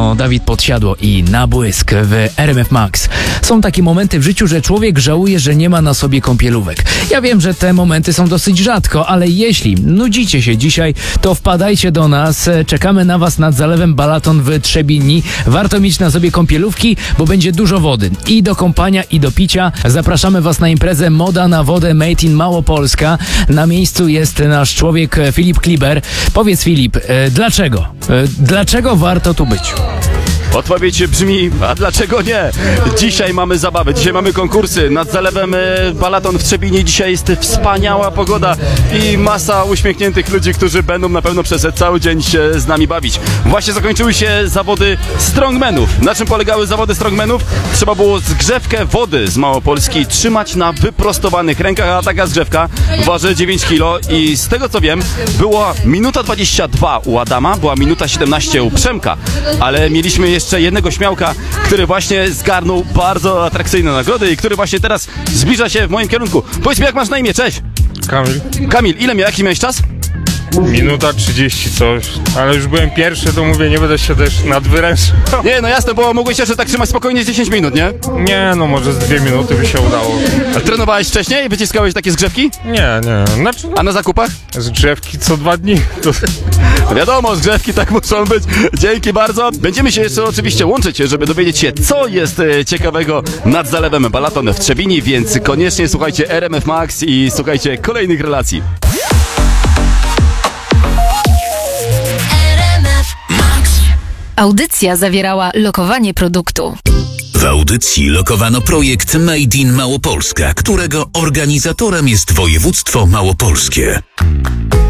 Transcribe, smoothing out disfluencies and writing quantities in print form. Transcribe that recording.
To Dawid Podsiadło i Na błysk w RMF Max. Są takie momenty w życiu, że człowiek żałuje, że nie ma na sobie kąpielówek. Ja wiem, że te momenty są dosyć rzadko, ale jeśli nudzicie się dzisiaj, to wpadajcie do nas. Czekamy na was nad zalewem Balaton w Trzebini. Warto mieć na sobie kąpielówki, bo będzie dużo wody. I do kąpania, i do picia. Zapraszamy was na imprezę Moda na wodę Made in Małopolska. Na miejscu jest nasz człowiek Filip Kliber. Powiedz, Filip, dlaczego? Dlaczego warto tu być? Odpowiedź brzmi, a dlaczego nie? Dzisiaj mamy zabawę, dzisiaj mamy konkursy nad zalewem Balaton w Trzebinie. Dzisiaj jest wspaniała pogoda i masa uśmiechniętych ludzi, którzy będą na pewno przez cały dzień się z nami bawić. Właśnie zakończyły się zawody strongmanów. Na czym polegały zawody strongmanów? Trzeba było zgrzewkę wody z Małopolski trzymać na wyprostowanych rękach, a taka zgrzewka waży 9 kg i z tego co wiem, była minuta 22 u Adama, była minuta 17 u Przemka, ale mieliśmy jeszcze jednego śmiałka, który właśnie zgarnął bardzo atrakcyjne nagrody i który właśnie teraz zbliża się w moim kierunku. Powiedz mi, jak masz na imię? Cześć! Kamil. Kamil, jaki miałeś czas? Minuta 30 coś, ale już byłem pierwszy, to mówię, nie będę się też nadwyrężał. Nie, no jasne, bo mogłeś jeszcze tak trzymać spokojnie z 10 minut, nie? Nie, no może z 2 minuty by się udało. A trenowałeś wcześniej? Wyciskałeś takie zgrzewki? Nie, znaczy A na zakupach? zgrzewki co 2 dni. To... Wiadomo, zgrzewki tak muszą być. Dzięki bardzo. Będziemy się jeszcze oczywiście łączyć, żeby dowiedzieć się, co jest ciekawego nad zalewem Balaton w Trzebinie, więc koniecznie słuchajcie RMF Max i słuchajcie kolejnych relacji. Audycja zawierała lokowanie produktu. W audycji lokowano projekt Made in Małopolska, którego organizatorem jest województwo małopolskie.